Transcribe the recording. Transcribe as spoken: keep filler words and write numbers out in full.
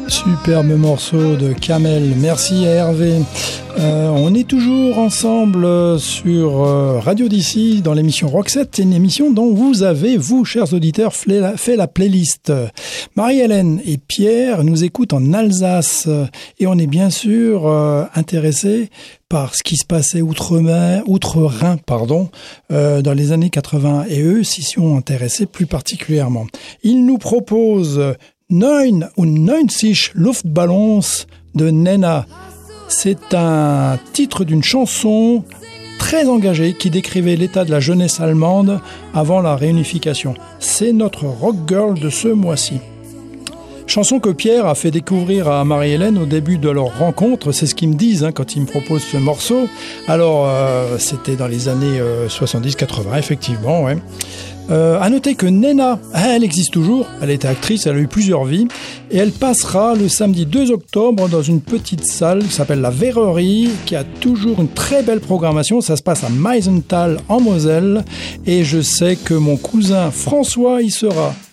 Superbe morceau de Kamel, merci à Hervé. Euh, on est toujours ensemble sur euh, Radio D C dans l'émission Roxette, une émission dont vous avez, vous, chers auditeurs, fait la, fait la playlist. Marie-Hélène et Pierre nous écoutent en Alsace et on est bien sûr euh, intéressés par ce qui se passait outre-mer, outre-Rhin, pardon, euh, dans les années quatre-vingts. Et eux s'y sont intéressés plus particulièrement. Ils nous proposent neunundneunzig Luftballons de Nena. C'est un titre d'une chanson très engagée qui décrivait l'état de la jeunesse allemande avant la réunification. C'est notre rock girl de ce mois-ci. Chanson que Pierre a fait découvrir à Marie-Hélène au début de leur rencontre, c'est ce qu'ils me disent hein, quand ils me proposent ce morceau. Alors, euh, c'était dans les années euh, soixante-dix quatre-vingts, effectivement, ouais. Euh, à noter que Nena, elle existe toujours, elle était actrice, elle a eu plusieurs vies, et elle passera le samedi deux octobre dans une petite salle qui s'appelle la Verrerie, qui a toujours une très belle programmation. Ça se passe à Meisenthal en Moselle, et je sais que mon cousin François y sera.